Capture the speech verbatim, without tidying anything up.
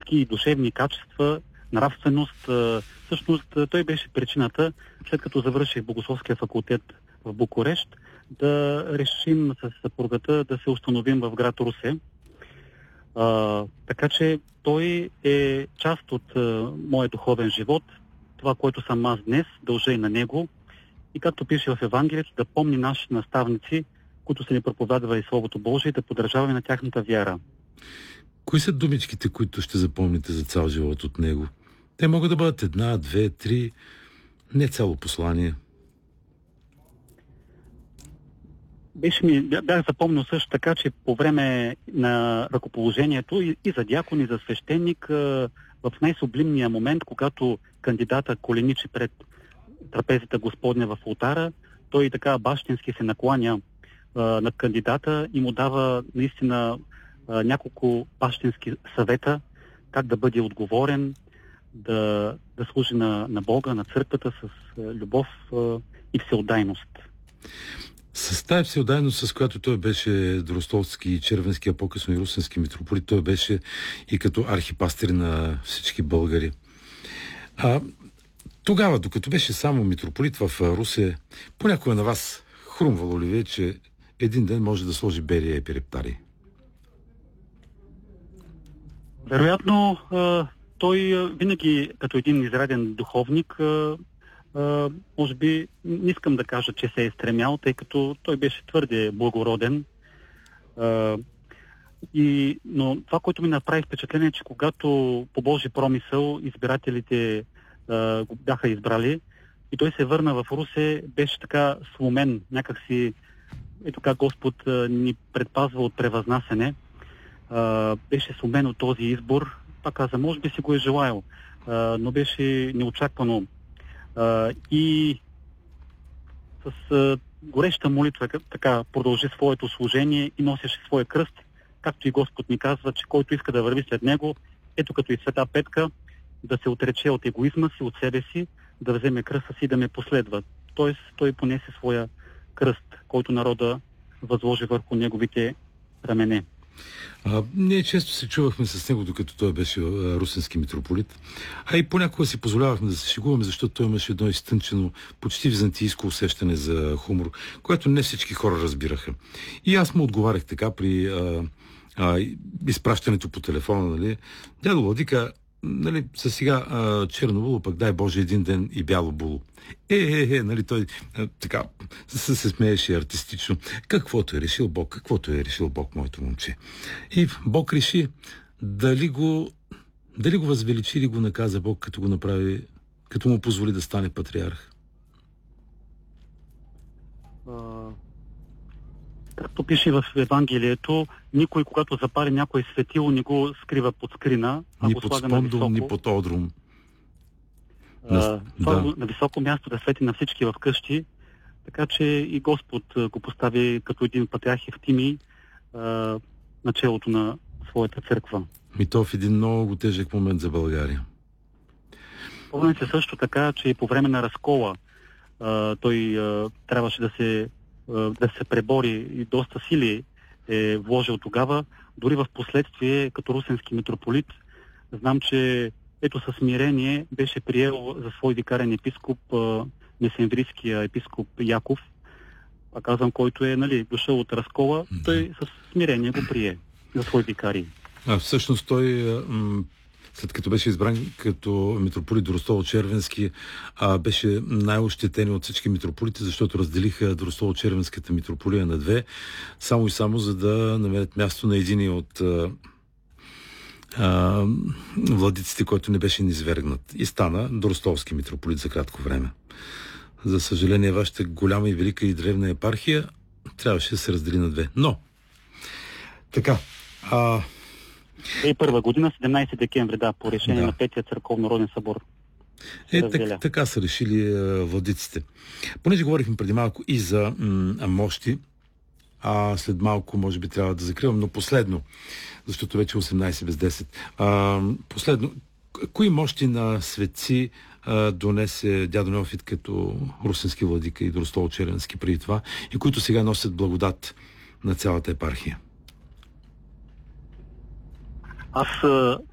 физически и душевни качества, нравственост. Всъщност той беше причината, след като завърших Богословския факултет в Букурещ, да решим с съпругата да се установим в град Русе. А, така че той е част от а, моя духовен живот. Това, което съм аз днес, дължа и на него. И както пише в Евангелието, да помни наши наставници, които са ни проповядвали Словото Божие, да поддържаваме на тяхната вяра. Кои са думичките, които ще запомните за цял живот от него? Те могат да бъдат една, две, три, не цяло послание. Беше ми, бях запомнил също така, че по време на ръкоположението и, и за дякон, и за свещеник, в най-сублимния момент, когато кандидата коленичи пред трапезата Господня в ултара, той така бащински се накланя а, над кандидата и му дава наистина а, няколко бащински съвета, как да бъде отговорен, да, да служи на, на Бога, на църквата с а, любов а, и всеотдайност. С тази всеотдайност, с която той беше Дростолски, Червенски, а по-късно и Русенски митрополит, той беше и като архипастир на всички българи. А тогава, докато беше само митрополит в Русе, понякога на вас хрумвало ли ви, че един ден може да сложи Берия и Пирептарий? Вероятно, той винаги като един изряден духовник, може би не искам да кажа, че се е стремял, тъй като той беше твърде благороден. И, но това, което ми направи впечатление, е, че когато по Божи промисъл избирателите Uh, го бяха избрали и той се върна в Русе, беше така сломен, някакси ето как Господ uh, ни предпазва от превъзнасене. Uh, беше сломен от този избор. Пак каза, може би си го е желаял, uh, но беше неочаквано. Uh, и с uh, гореща молитва така продължи своето служение и носеше своя кръст, както и Господ ни казва, че който иска да върви след него, ето като и Света Петка, да се отрече от егоизма си, от себе си, да вземе кръста си и да ме последва. Тоест, той понесе своя кръст, който народа възложи върху неговите рамене. А, ние често се чувахме с него, докато той беше русенски митрополит. А и понякога си позволявахме да се шегуваме, защото той имаше едно изтънчено, почти византийско усещане за хумор, което не всички хора разбираха. И аз му отговарях така при а, а, изпращането по телефона, нали? Дядо Владика, нали, със сега а, черно було, пък дай Боже един ден и бяло було. Е, е, е, нали, той а, така се, се смееше артистично. Каквото е решил Бог, каквото е решил Бог, моето момче. И Бог реши дали го, дали го възвеличи или го наказа Бог, като го направи, като му позволи да стане патриарх. Както пише в Евангелието, никой, когато запали някой светило, не го скрива под скрина, а ни го под слага на спондол, високо. ни под одрум. А, това да. На високо място да свети на всички в къщи, така че и Господ го постави като един патриарх Евтимий а, началото на своята църква. И то в един много тежък момент за България. Помня се също така, че и по време на разкола а, той а, трябваше да се да се пребори и доста сили е вложил тогава. Дори в последствие, като русенски митрополит, знам, че ето със смирение беше приел за свой викарен епископ месенврийския епископ Яков, пак казвам, който е, нали, дошъл от разкола, да. Той със смирение го прие за свой викарий. А всъщност той м- след като беше избран като митрополит Дростоло-Червенски, а, беше най-ощетен от всички митрополити, защото разделиха Дростоло-Червенската митрополия на две, само и само за да намерят място на един от а, а, владиците, който не беше низвергнат. И стана Дростолски митрополит за кратко време. За съжаление, вашата голяма и велика и древна епархия трябваше да се раздели на две. Но, така, а... две хиляди и първа година, седемнайсети декември, да, по решение да. на Петия църковно-роден събор. Е, так, така са решили а, владиците. Понеже говорихме преди малко и за м- мощи, а след малко може би трябва да закривам, но последно, защото вече осемнайсет без десет. А, последно, кои мощи на светци а, донесе дядо Неофит като русенски владика и Дростоло-Червенски преди това и които сега носят благодат на цялата епархия? Аз а,